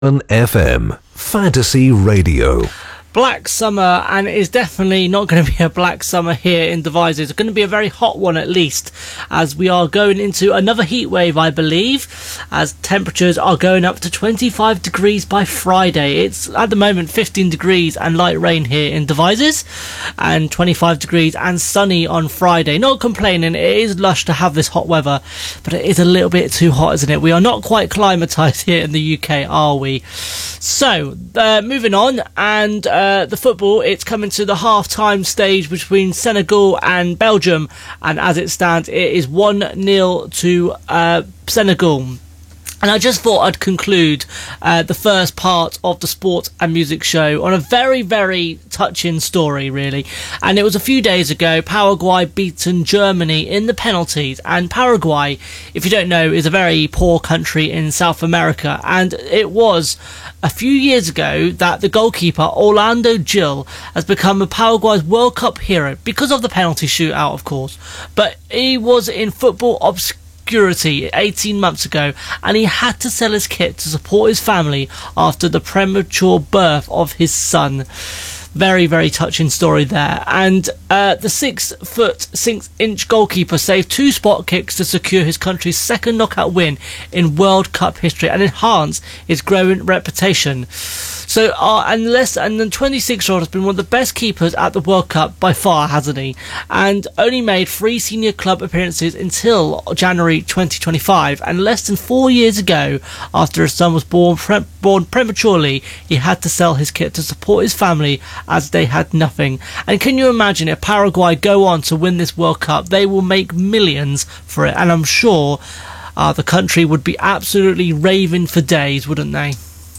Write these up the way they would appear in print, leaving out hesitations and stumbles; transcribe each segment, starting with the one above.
FM Fantasy Radio. Black summer, and it is definitely not going to be a black summer here in Devizes. It's going to be a very hot one at least, as we are going into another heat wave, I believe, as temperatures are going up to 25 degrees by Friday. It's at the moment 15 degrees and light rain here in Devizes, and 25 degrees and sunny on Friday. Not complaining, it is lush to have this hot weather, but it is a little bit too hot, isn't it? We are not quite climatised here in the UK, are we? So, moving on, and the football, it's coming to the half-time stage between Senegal and Belgium, and as it stands, it is 1-0 to Senegal. And I just thought I'd conclude the first part of the sport and music show on a very, very touching story, really. And it was a few days ago, Paraguay beaten Germany in the penalties. And Paraguay, if you don't know, is a very poor country in South America. And it was a few years ago that the goalkeeper, Orlando Gil, has become a Paraguay's World Cup hero because of the penalty shootout, of course. But he was in football obscurity 18 months ago, and he had to sell his kit to support his family after the premature birth of his son. Very, very touching story there. And the 6'6" goalkeeper saved 2 spot kicks to secure his country's second knockout win in World Cup history and enhance his growing reputation. So, and the 26-year-old has been one of the best keepers at the World Cup by far, hasn't he? And only made 3 senior club appearances until January 2025. And less than 4 years ago, after his son was born prematurely, he had to sell his kit to support his family as they had nothing. And can you imagine if Paraguay go on to win this World Cup? They will make millions for it. And I'm sure the country would be absolutely raving for days, wouldn't they?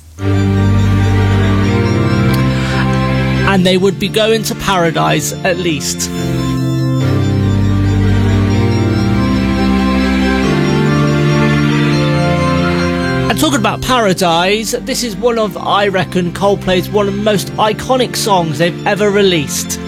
And they would be going to paradise at least. And talking about paradise, this is one of, I reckon, Coldplay's one of the most iconic songs they've ever released.